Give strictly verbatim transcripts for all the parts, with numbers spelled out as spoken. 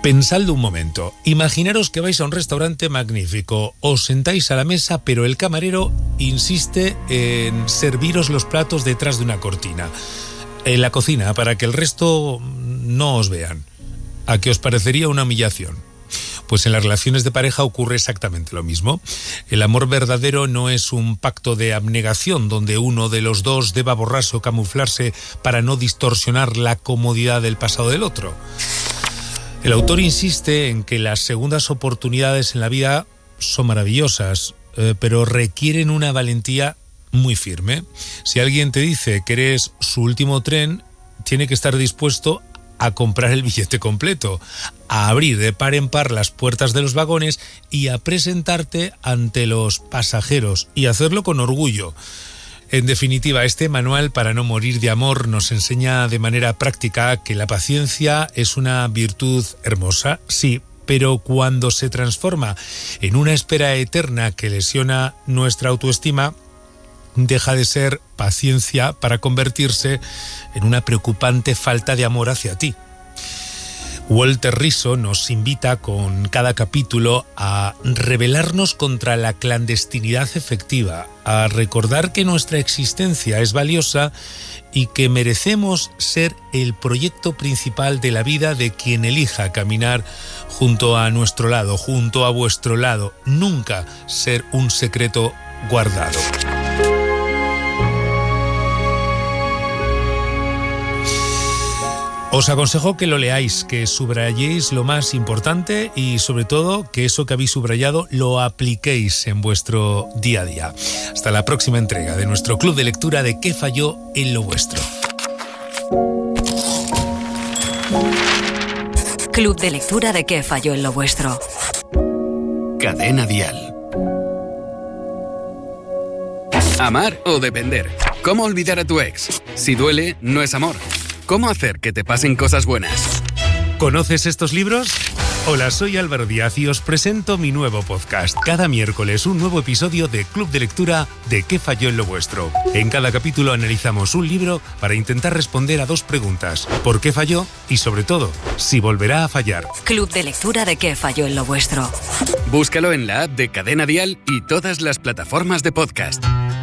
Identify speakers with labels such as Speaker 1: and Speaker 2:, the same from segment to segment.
Speaker 1: Pensadlo un momento. Imaginaros que vais a un restaurante magnífico, os sentáis a la mesa, pero el camarero insiste en serviros los platos detrás de una cortina, en la cocina, para que el resto no os vean. ¿A qué os parecería una humillación? Pues en las relaciones de pareja ocurre exactamente lo mismo. El amor verdadero no es un pacto de abnegación donde uno de los dos deba borrarse o camuflarse para no distorsionar la comodidad del pasado del otro. El autor insiste en que las segundas oportunidades en la vida son maravillosas, eh, pero requieren una valentía muy firme. Si alguien te dice que eres su último tren, tiene que estar dispuesto a comprar el billete completo, a abrir de par en par las puertas de los vagones y a presentarte ante los pasajeros y hacerlo con orgullo. En definitiva, este manual para no morir de amor nos enseña de manera práctica que la paciencia es una virtud hermosa, sí, pero cuando se transforma en una espera eterna que lesiona nuestra autoestima, deja de ser paciencia para convertirse en una preocupante falta de amor hacia ti. Walter Rizzo nos invita con cada capítulo a rebelarnos contra la clandestinidad efectiva, a recordar que nuestra existencia es valiosa y que merecemos ser el proyecto principal de la vida de quien elija caminar junto a nuestro lado, junto a vuestro lado, nunca ser un secreto guardado. Os aconsejo que lo leáis, que subrayéis lo más importante y sobre todo que eso que habéis subrayado lo apliquéis en vuestro día a día. Hasta la próxima entrega de nuestro club de lectura de ¿Qué falló en lo vuestro?
Speaker 2: Club de lectura de ¿Qué falló en lo vuestro?
Speaker 3: Cadena Dial. Amar o depender. ¿Cómo olvidar a tu ex? Si duele, no es amor. ¿Cómo hacer que te pasen cosas buenas?
Speaker 1: ¿Conoces estos libros? Hola, soy Álvaro Díaz y os presento mi nuevo podcast. Cada miércoles un nuevo episodio de Club de Lectura de ¿Qué falló en lo vuestro? En cada capítulo analizamos un libro para intentar responder a dos preguntas. ¿Por qué falló? Y sobre todo, si volverá a fallar.
Speaker 2: Club de Lectura de ¿Qué falló en lo vuestro?
Speaker 3: Búscalo en la app de Cadena Dial y todas las plataformas de podcast.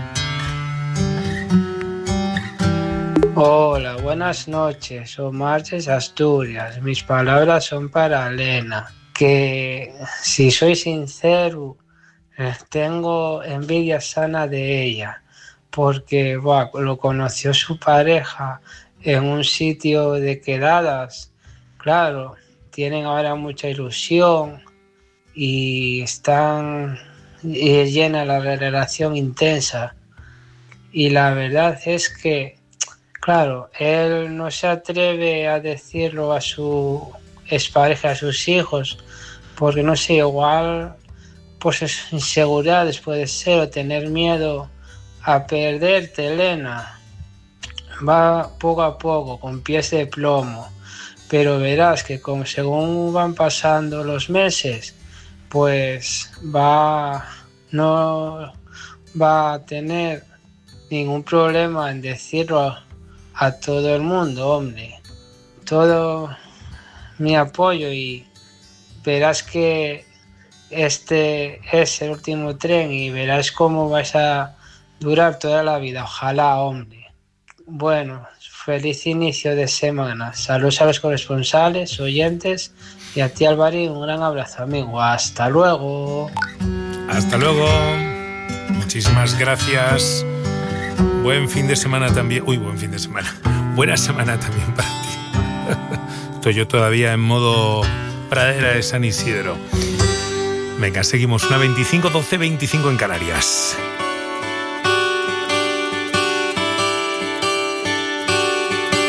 Speaker 4: Hola, buenas noches, Omar de Asturias. Mis palabras son para Elena, que si soy sincero, tengo envidia sana de ella, porque bueno, lo conoció su pareja en un sitio de quedadas. Claro, tienen ahora mucha ilusión y están y llena la relación intensa. Y la verdad es que claro, él no se atreve a decirlo a su expareja, a sus hijos, porque no sé, igual pues inseguridades puede ser o tener miedo a perderte, Elena. Va poco a poco, con pies de plomo, pero verás que como según van pasando los meses, pues va no va a tener ningún problema en decirlo a todo el mundo, hombre. Todo mi apoyo y verás que este es el último tren y verás cómo vais a durar toda la vida. Ojalá, hombre. Bueno, feliz inicio de semana. Saludos a los corresponsales, oyentes y a ti, Álvaro, un gran abrazo, amigo. Hasta luego.
Speaker 1: Hasta luego. Muchísimas gracias. Buen fin de semana también. Uy, buen fin de semana. Buena semana también para ti. Estoy yo todavía en modo pradera de San Isidro. Venga, seguimos. Una veinticinco, doce, veinticinco en Canarias.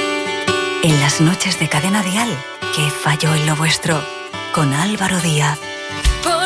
Speaker 2: En las noches de Cadena Dial, ¿Qué falló en lo vuestro? Con Álvaro Díaz.